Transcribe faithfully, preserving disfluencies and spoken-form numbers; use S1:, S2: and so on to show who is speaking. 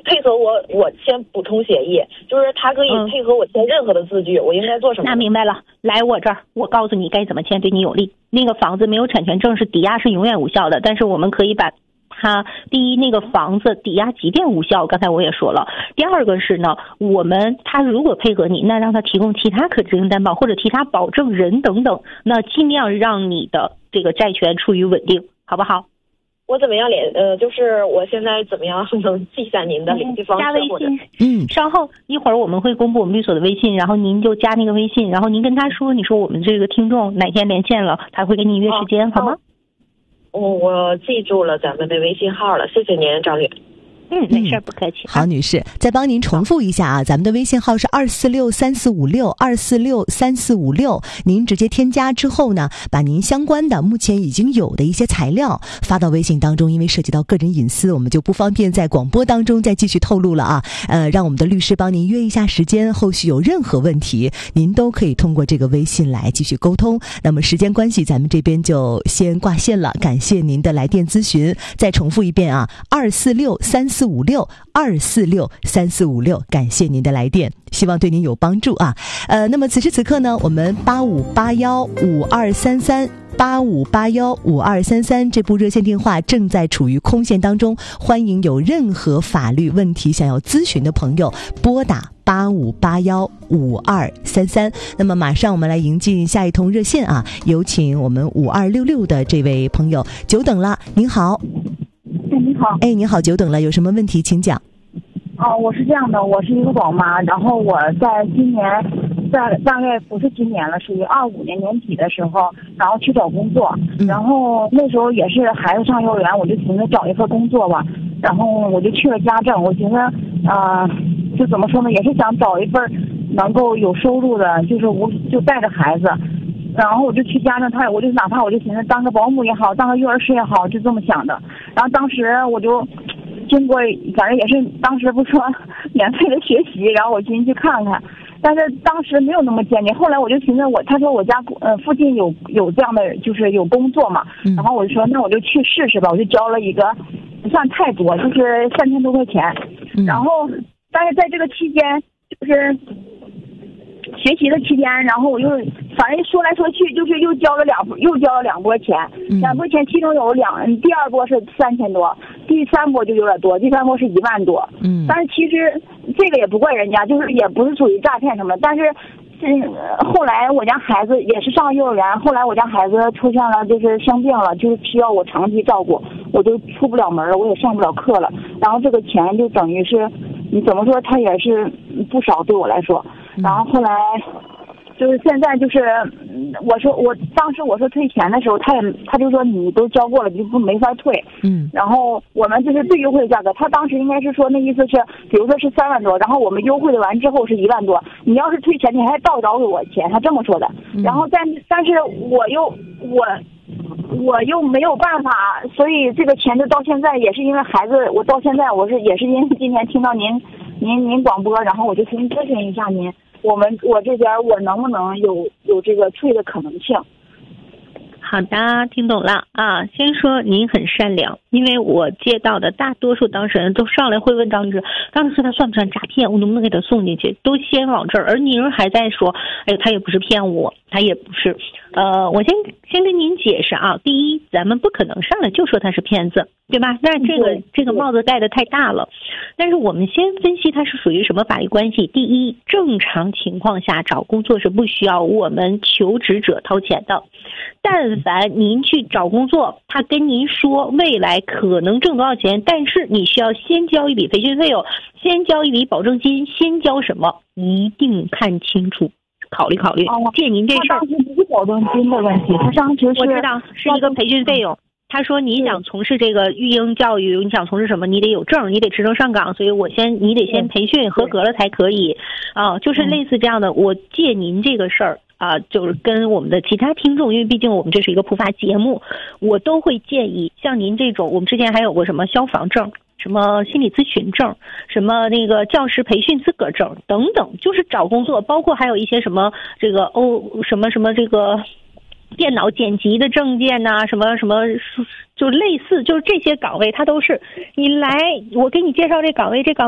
S1: 配合我，我先补充协议，就是他可以配合我签任何的字据，嗯、我应该做什么？
S2: 那明白了，来我这儿，我告诉你该怎么签，对你有利。那个房子没有产权证是抵押是永远无效的，但是我们可以把它第一那个房子抵押即便无效，刚才我也说了。第二个是呢，我们他如果配合你，那让他提供其他可执行担保或者其他保证人等等，那尽量让你的这个债权处于稳定，好不好？
S1: 我怎么样联呃，就是我现在怎么样能记下您的联系方式？
S2: 加微信，
S3: 嗯，
S2: 稍后一会儿我们会公布我们律所的微信，然后您就加那个微信，然后您跟他说，你说我们这个听众哪天连线了，他会给你约时间，哦、好吗？
S1: 我、哦、我记住了咱们的微信号了，谢谢您，张女。
S2: 嗯，没事，不客气。
S3: 好，女士，再帮您重复一下啊，咱们的微信号是二四六三四五六二四六三四五六。您直接添加之后呢，把您相关的目前已经有的一些材料发到微信当中，因为涉及到个人隐私，我们就不方便在广播当中再继续透露了啊。呃，让我们的律师帮您约一下时间，后续有任何问题，您都可以通过这个微信来继续沟通。那么时间关系，咱们这边就先挂线了，感谢您的来电咨询。再重复一遍啊，二四六三四五六二四六三四五六，感谢您的来电，希望对您有帮助啊。呃，那么此时此刻呢，我们八五八幺五二三三八五八幺五二三三这部热线电话正在处于空线当中，欢迎有任何法律问题想要咨询的朋友拨打八五八幺五二三三。那么马上我们来迎进下一通热线啊，有请我们五二六六的这位朋友，久等了，您好。
S4: 哎，你好。
S3: 哎，你好，久等了，有什么问题请讲。
S4: 哦，我是这样的，我是一个宝妈，然后我在今年，在大概不是今年了，属于二五年年底的时候，然后去找工作，
S3: 嗯、
S4: 然后那时候也是孩子上幼儿园，我就寻思找一份工作吧，然后我就去了家政，我寻思，呃，就怎么说呢，也是想找一份能够有收入的，就是无就带着孩子。然后我就去家政，他我就哪怕我就寻思当个保姆也好，当个幼儿师也好，就这么想的。然后当时我就经过，反正也是当时不说免费的学习，然后我进去看看，但是当时没有那么坚定。后来我就寻思我，他说我家呃附近有有这样的就是有工作嘛，然后我就说那我就去试试吧，我就交了一个不算太多，就是三千多块钱。然后但是在这个期间就是学习的期间，然后我又反正说来说去就是又交了两又交了两波钱，两波钱其中有两第二波是三千多，第三波就有点多，第三波是一万多。嗯，但是其实这个也不怪人家，就是也不是属于诈骗什么，但是嗯，后来我家孩子也是上幼儿园，后来我家孩子出现了就是生病了，就是需要我长期照顾，我就出不了门了，我也上不了课了，然后这个钱就等于是你怎么说，它也是不少对我来说。然后后来就是现在就是我说我当时我说退钱的时候，他也他就说你都交过了，就不没法退。嗯，然后我们就是最优惠的价格，他当时应该是说那意思是，比如说是三万多，然后我们优惠的完之后是一万多，你要是退钱你还倒找给我钱，他这么说的。然后但但是我又我我又没有办法，所以这个钱就到现在也是因为孩子，我到现在我是也是因为今天听到您您您广播，然后我就先咨询一下您。我们我这边我能不能有有这个退的可能性？
S2: 好的，听懂了啊。先说您很善良，因为我接到的大多数当事人都上来会问当时当时他算不算诈骗，我能不能给他送进去，都先往这儿，而您还在说，哎，他也不是骗我，他也不是，呃，我先先跟您解释啊。第一，咱们不可能上来就说他是骗子，对吧？那这个这个帽子戴的太大了。但是我们先分析它是属于什么法律关系。第一，正常情况下找工作是不需要我们求职者掏钱的。但凡您去找工作，他跟您说未来可能挣多少钱，但是你需要先交一笔培训费用，先交一笔保证金，先交什么，一定看清楚，考虑考虑。借您这事儿，
S4: 他当时不是保证金的问题，他当时是
S2: 我知道是一个培训费用。他说你想从事这个育婴教育，你想从事什么，你得有证，你得持证上岗，所以我先你得先培训合格了才可以啊，就是类似这样的。我借您这个事儿啊，就是跟我们的其他听众，因为毕竟我们这是一个普法节目，我都会建议像您这种，我们之前还有过什么消防证、什么心理咨询证、什么那个教师培训资格证等等，就是找工作，包括还有一些什么这个哦什么什么这个电脑剪辑的证件呐、啊，什么什么，就类似，就是这些岗位，它都是你来，我给你介绍这岗位，这岗位。